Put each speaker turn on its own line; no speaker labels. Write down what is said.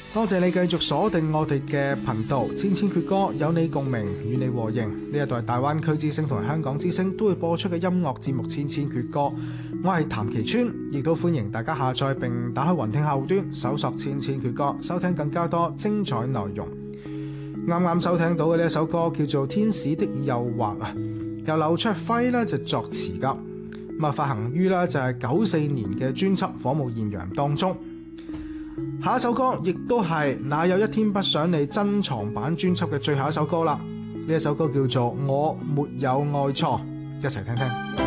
多謝你繼續鎖定我哋嘅頻道，千千闕歌有你共鳴，與你和應。呢一代大灣區之聲同埋香港之聲都會播出嘅音樂節目《千千闕歌》，我係譚其川，亦都歡迎大家下載並打開雲聽客戶端，搜索《千千闕歌》，收聽更加多精彩內容。啱啱收聽到嘅呢一首歌叫做《天使的誘惑》啊，由劉卓輝咧就作詞噶，咁啊發行於咧就係94年嘅專輯《火舞豔陽》當中。下一首歌亦都係哪有一天不想你珍藏版專輯嘅最後一首歌啦，呢一首歌叫做《我沒有愛錯》，一齊聽聽。